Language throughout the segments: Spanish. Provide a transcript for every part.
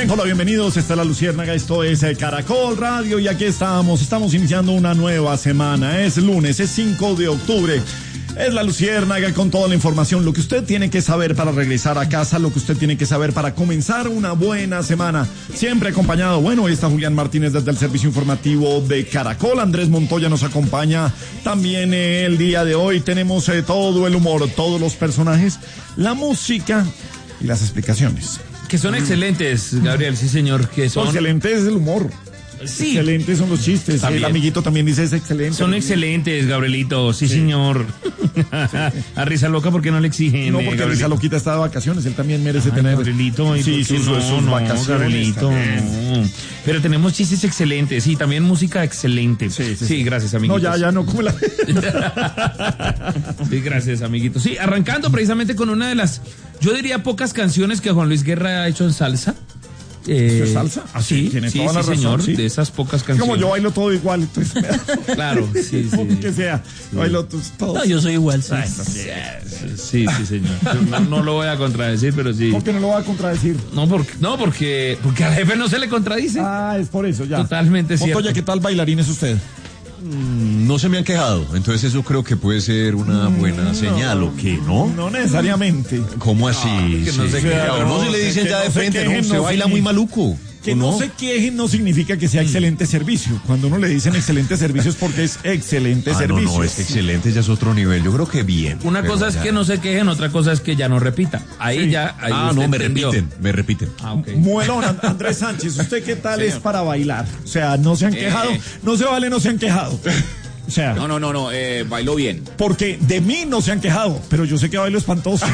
Hola, bienvenidos, está La Luciérnaga, esto es Caracol Radio y aquí estamos iniciando una nueva semana, es lunes, es 5 de octubre. Es La Luciérnaga con toda la información, lo que usted tiene que saber para regresar a casa, lo que usted tiene que saber para comenzar una buena semana. Siempre acompañado, hoy está Julián Martínez desde el servicio informativo de Caracol. Andrés Montoya nos acompaña también el día de hoy. Tenemos todo el humor, todos los personajes, la música y las explicaciones. Que son excelentes, Gabriel, sí señor, que son... Excelente es el humor. Sí. Excelentes son los chistes. También. El amiguito también dice es excelente. Son excelentes, Gabrielito, sí. Señor. A risa loca, ¿por qué no le exigen? No, porque Risa Loquita está de vacaciones, él también merece tener. Gabrielito, sí, sus vacaciones. Gabrielito, no. Pero tenemos chistes excelentes, sí, también música excelente. Sí, gracias, amiguitos. No, ya no, como la... Sí, gracias, amiguito. Sí, arrancando precisamente con una de las, yo diría, pocas canciones que Juan Luis Guerra ha hecho en salsa. ¿Es salsa? Sí, tiene toda la razón, señor, sí. De esas pocas canciones. Como yo bailo todo igual, entonces... Claro, sí. Que sea, sí. Bailo todo. No, yo soy igual, sí. Sí, señor. No lo voy a contradecir, pero sí. ¿Por qué no lo voy a contradecir? No, porque al jefe no se le contradice. Ah, es por eso, ya. Totalmente cierto. Montoya, ¿qué tal bailarín es usted? No se me han quejado, entonces eso creo que puede ser una buena señal, ¿o qué, no? No necesariamente. ¿Cómo así? Que no se quejen, no se le dicen ya de frente, no, se baila muy maluco. Que no se quejen no significa que sea excelente servicio. Cuando uno le dicen excelente servicio es porque es excelente servicio. No, es que excelente ya es otro nivel. Yo creo que bien. Una cosa es que no se quejen, otra cosa es que ya no repita. Ahí ya. Ahí me repiten. Okay. Muelón, Andrés Sánchez, ¿usted qué tal es para bailar? O sea, no se han quejado. No se vale, no se han quejado. O sea, no, bailó bien. Porque de mí no se han quejado, pero yo sé que bailo espantoso.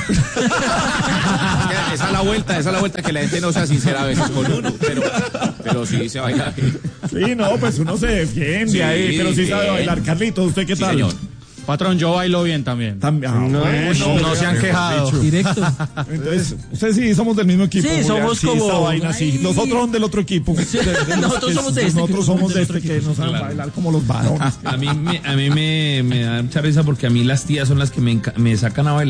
Esa es la vuelta que la gente no sea sincera a veces con uno, pero sí se baila bien. Sí, no, pues uno se defiende ahí, pero sí sabe bailar. Carlitos, ¿usted qué tal? Señor. Patrón, yo bailo bien también. No se han quejado. Directo. Entonces, ustedes sí somos del mismo equipo. Sí, somos como... Esta vaina, sí. Los otros son del otro equipo. Sí. Nosotros somos de este. Nosotros somos de este que no saben bailar como los varones. A mí me da mucha risa porque a mí las tías son las que me sacan a bailar.